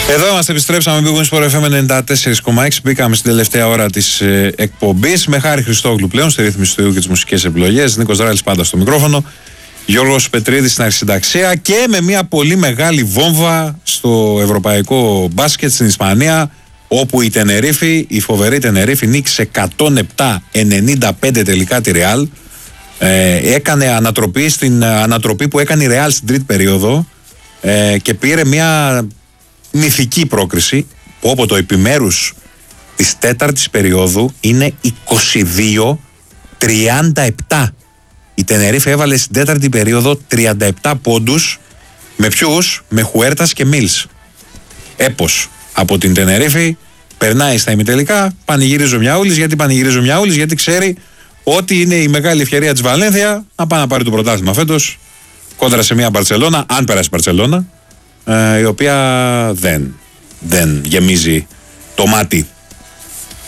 Εδώ είμαστε, επιστρέψαμε. Big Win Sport FM 94,6. Μπήκαμε στην τελευταία ώρα της εκπομπής. Με Χάρη Χριστόγλου πλέον στη ρύθμιση του ιού και τις μουσικές επιλογές. Νίκος Ράλης πάντα στο μικρόφωνο. Γιώργος Πετρίδης στην αρχισυνταξία. Και με μια πολύ μεγάλη βόμβα στο ευρωπαϊκό μπάσκετ στην Ισπανία. Όπου η Τενερίφη, η φοβερή Τενερίφη, νίκησε 107-95 τελικά τη Ρεάλ. Έκανε ανατροπή στην ανατροπή που έκανε η Ρεάλ στην τρίτη περίοδο. Και πήρε μια μυθική πρόκριση που από το επιμέρους της τέταρτης περίοδου είναι 22-37. Η Τενερίφη έβαλε στην τέταρτη περίοδο 37 πόντους. Με ποιους? Με Χουέρτας και Μίλς. Έπος από την Τενερίφη, περνάει στα ημιτελικά. Πανηγυρίζει ο Μιαούλης. Γιατί πανηγυρίζει ο Μιαούλης? Γιατί ξέρει ότι είναι η μεγάλη ευκαιρία της Βαλένθια να πάει να πάρει το πρωτάθλημα φέτος κόντρα σε μια Μπαρτσελώνα, αν περάσει η Μπαρτσελώνα, η οποία δεν γεμίζει το μάτι